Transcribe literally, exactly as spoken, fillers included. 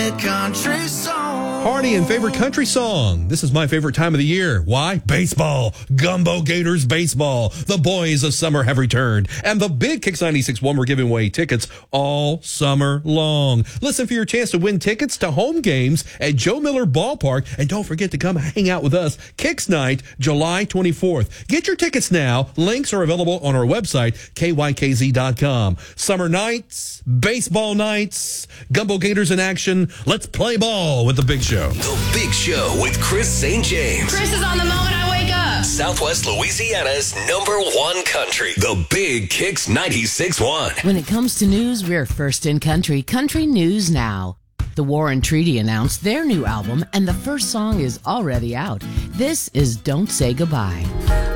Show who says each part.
Speaker 1: favorite country song.
Speaker 2: Party and favorite country song. This is my favorite time of the year. Why? Baseball. Gumbo Gators baseball. The boys of summer have returned. And the big Kicks ninety-six point one, we're giving away tickets all summer long. Listen for your chance to win tickets to home games at Joe Miller Ballpark. And don't forget to come hang out with us. Kicks Night, July twenty-fourth. Get your tickets now. Links are available on our website, K Y K Z dot com. Summer nights, baseball nights, Gumbo Gators in action. Let's play ball with the Big Show.
Speaker 3: The Big Show with Chris Saint James.
Speaker 4: Chris is on the moment I wake up.
Speaker 3: Southwest Louisiana's number one country. The Big Kicks ninety-six point one.
Speaker 5: When it comes to news, we're first in country. Country News Now. The Warren Treaty announced their new album, and the first song is already out. This is Don't Say Goodbye.